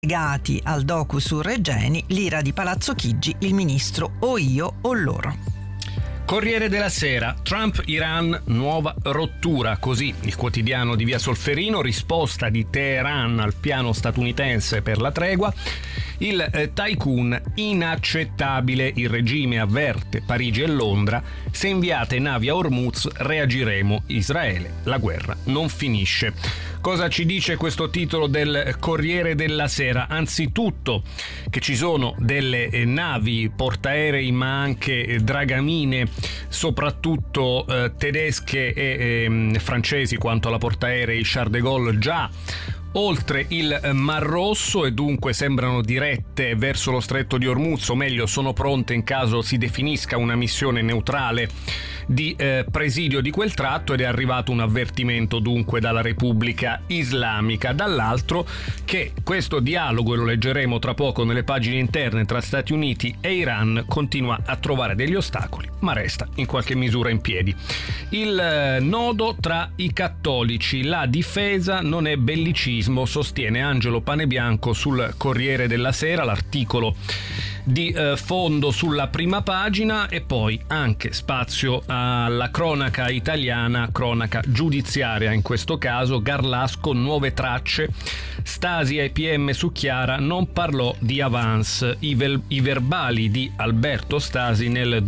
legati al docu su Regeni, l'ira di Palazzo Chigi, il ministro o io o loro. Corriere della Sera, Trump-Iran, nuova rottura, così il quotidiano di Via Solferino, risposta di Teheran al piano statunitense per la tregua, il tycoon inaccettabile, il regime avverte Parigi e Londra, se inviate navi a Hormuz reagiremo, Israele, la guerra non finisce. Cosa ci dice questo titolo del Corriere della Sera? Anzitutto che ci sono delle navi portaerei ma anche dragamine, soprattutto tedesche e francesi quanto alla portaerei Charles de Gaulle, già oltre il Mar Rosso e dunque sembrano dirette verso lo stretto di Hormuz, o meglio sono pronte in caso si definisca una missione neutrale di presidio di quel tratto, ed è arrivato un avvertimento dunque dalla Repubblica Islamica. Dall'altro che questo dialogo, e lo leggeremo tra poco nelle pagine interne, tra Stati Uniti e Iran continua a trovare degli ostacoli ma resta in qualche misura in piedi. Il nodo tra i cattolici, la difesa non è bellicismo, sostiene Angelo Panebianco sul Corriere della Sera, l'articolo di fondo sulla prima pagina, e poi anche spazio alla cronaca italiana, cronaca giudiziaria in questo caso. Garlasco, nuove tracce, Stasi ai PM su Chiara, non parlò di avance, i verbali di Alberto Stasi nel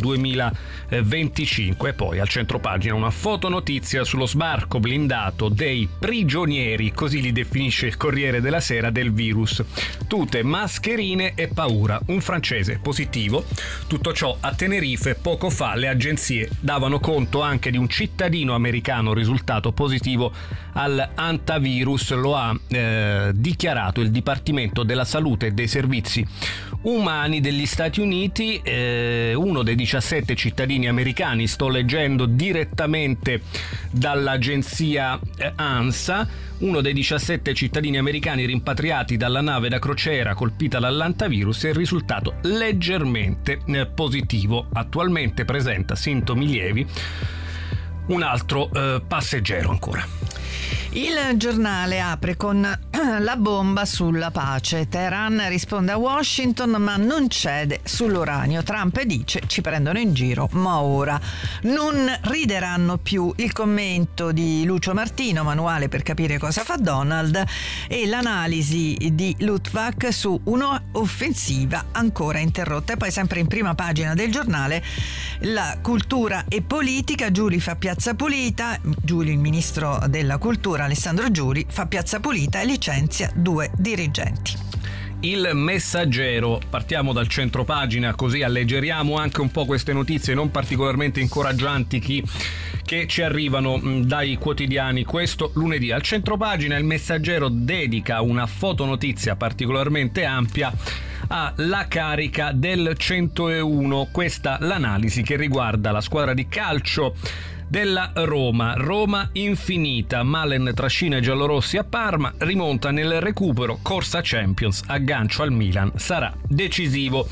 2025. E poi al centropagina una fotonotizia sullo sbarco blindato dei prigionieri, così li definisce il Corriere della Sera, del virus. Tute, mascherine e paura, un francese positivo. Tutto ciò a Tenerife. Poco fa le agenzie davano conto anche di un cittadino americano risultato positivo all'antivirus, lo ha dichiarato il Dipartimento della Salute e dei Servizi Umani degli Stati Uniti. Uno dei 17 cittadini americani, sto leggendo direttamente dall'agenzia ANSA, uno dei 17 cittadini americani rimpatriati dalla nave da crociera colpita dall'antivirus è risultato leggermente positivo. Attualmente presenta sintomi lievi un altro passeggero ancora. Il giornale apre con la bomba sulla pace. Teheran risponde a Washington ma non cede sull'uranio. Trump dice ci prendono in giro, ma ora non rideranno più. Il commento di Lucio Martino, manuale per capire cosa fa Donald, e l'analisi di Luttwak su un'offensiva ancora interrotta. E poi sempre in prima pagina del giornale la cultura e politica. Giuli fa piazza pulita, Giuli il ministro della cultura Alessandro Giuli fa piazza pulita e licenzia 2 dirigenti. Il Messaggero, partiamo dal centropagina così alleggeriamo anche un po' queste notizie non particolarmente incoraggianti che ci arrivano dai quotidiani questo lunedì. Al centropagina il Messaggero dedica una fotonotizia particolarmente ampia alla carica del 101, questa l'analisi che riguarda la squadra di calcio della Roma infinita. Malen trascina i giallorossi a Parma, rimonta nel recupero, corsa Champions, aggancio al Milan, sarà decisivo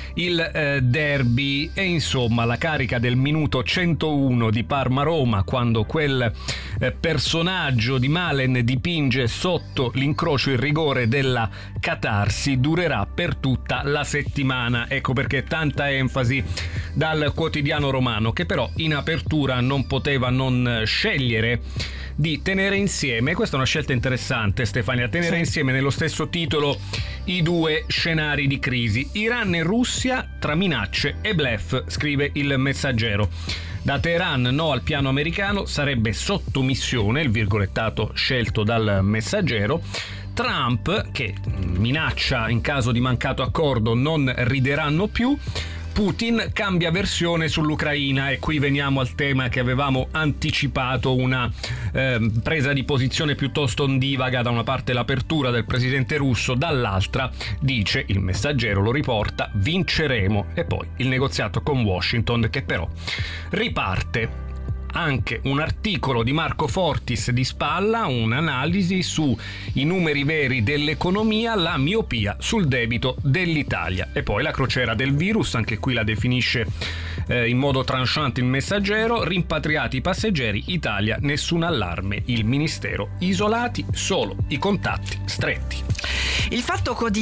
il derby. E insomma la carica del minuto 101 di Parma-Roma, quando quel personaggio di Malen dipinge sotto l'incrocio il rigore della catarsi, durerà per tutta la settimana. Ecco perché tanta enfasi dal quotidiano romano, che però in apertura non poteva non scegliere di tenere insieme, questa è una scelta interessante Stefania, tenere insieme nello stesso titolo i due scenari di crisi, Iran e Russia tra minacce e bluff, scrive il Messaggero. Da Teheran no al piano americano, sarebbe sottomissione, il virgolettato scelto dal Messaggero. Trump che minaccia in caso di mancato accordo non rideranno più. Putin cambia versione sull'Ucraina, e qui veniamo al tema che avevamo anticipato, una presa di posizione piuttosto ondivaga, da una parte l'apertura del presidente russo, dall'altra dice il Messaggero, lo riporta, vinceremo, e poi il negoziato con Washington che però riparte. Anche un articolo di Marco Fortis di spalla, un'analisi sui numeri veri dell'economia, la miopia sul debito dell'Italia. E poi la crociera del virus, anche qui la definisce in modo tranchant il Messaggero, rimpatriati i passeggeri, Italia nessun allarme, il Ministero isolati, solo i contatti stretti. Il Fatto Quotidiano